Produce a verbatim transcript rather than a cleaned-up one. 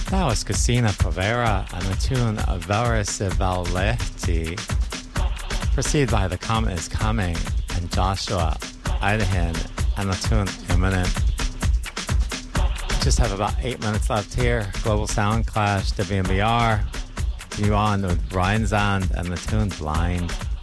That was Christina Povera and the tune Veris Valletti, preceded by The Comet Is Coming and Joshua Idahan and the tune Imminent. Just have about eight minutes left here. Global Sound Clash, W M B R. Continue on with Ryan Zand and the tune Blind.